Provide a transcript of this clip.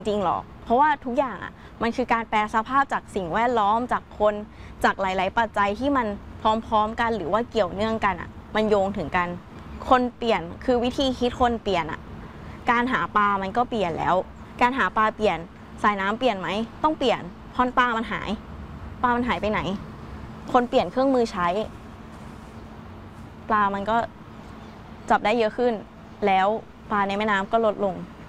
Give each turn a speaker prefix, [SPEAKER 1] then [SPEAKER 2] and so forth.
[SPEAKER 1] จริงหรอกเพราะว่าทุกอย่างอ่ะมันคือการแปลสภาพจากสิ่งแวดล้อมจากคนจากหลายๆปัจจัยที่มันพร้อมๆกันหรือว่าเกี่ยวเนื่องกันอ่ะมันโยงถึงกันคนเปลี่ยนคือวิธีคิดคนเปลี่ยนอ่ะการหาปลามันก็เปลี่ยนแล้วการหาปลาเปลี่ยนสายน้ำเปลี่ยนไหมต้องเปลี่ยนเพราะปลามันหายไปไหนคนเปลี่ยนเครื่องมือใช้ปลามันก็จับได้เยอะขึ้นแล้วปลาในแม่น้ำก็ลดลง